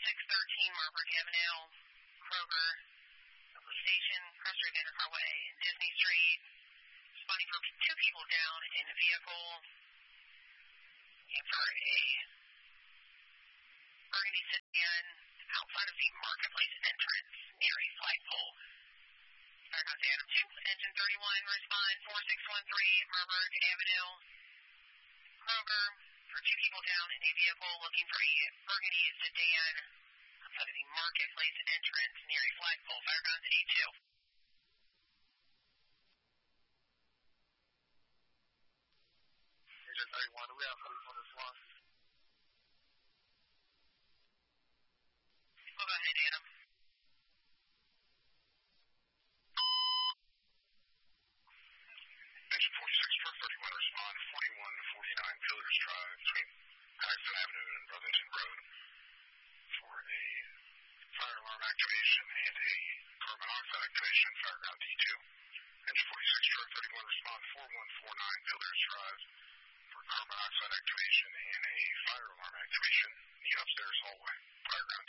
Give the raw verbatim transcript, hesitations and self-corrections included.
six thirteen Marburg Avenue, Kroger, the police station, Crestwood Intercar Way, Disney Street. Responding for two people down in a vehicle. And for a burgundy sedan outside of the Marketplace entrance near a flagpole. Firehouse Adam two, engine thirty-one, respond four six one three Marburg Avenue, Kroger, for two people down in a vehicle looking for a burgundy sedan outside of the Marketplace entrance near a flagpole. Firehouse eight two. Engine thirty-one, do we have police on this one? Well, go ahead, Adam. Engine forty-six, truck thirty-one, respond forty-one forty-nine Pillars Drive between Paxton Avenue and Brotherton Road for a fire alarm activation and a carbon monoxide activation, Fireground D two. Engine forty-six, truck thirty-one, respond forty-one forty-nine Pillars Drive for carbon monoxide activation and a fire alarm activation in the upstairs hallway, Fireground